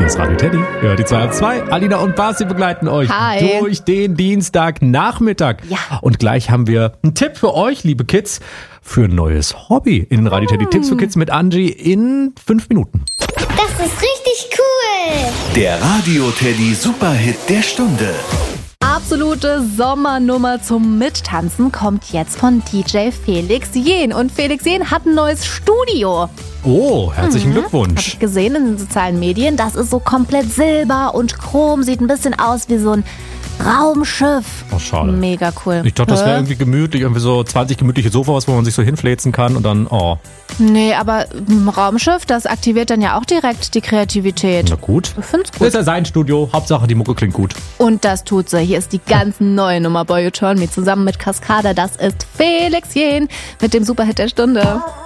ist Radio Teddy. Ja, die 2 auf 2. Alina und Basti begleiten euch durch den Dienstagnachmittag. Ja. Und gleich haben wir einen Tipp für euch, liebe Kids, für ein neues Hobby in den Radio Teddy Tipps für Kids mit Angie in 5 Minuten. Das ist richtig cool. Der Radio Teddy Superhit der Stunde. Absolute Sommernummer zum Mittanzen kommt jetzt von DJ Felix Jähn. Und Felix Jähn hat ein neues Studio. Oh, herzlichen Glückwunsch. Habe ich gesehen in den sozialen Medien. Das ist so komplett silber und chrom. Sieht ein bisschen aus wie so ein Raumschiff. Oh, schade. Mega cool. Ich dachte, das wäre irgendwie gemütlich, irgendwie so 20 gemütliche Sofas, wo man sich so hinfläzen kann und dann, Nee, aber ein Raumschiff, das aktiviert dann ja auch direkt die Kreativität. Na gut. Ich find's Das gut. ist ja sein Studio. Hauptsache, die Mucke klingt gut. Und das tut sie. Hier ist die ganz neue Nummer Boy You Turn Me zusammen mit Cascada. Das ist Felix Jähn mit dem Superhit der Stunde.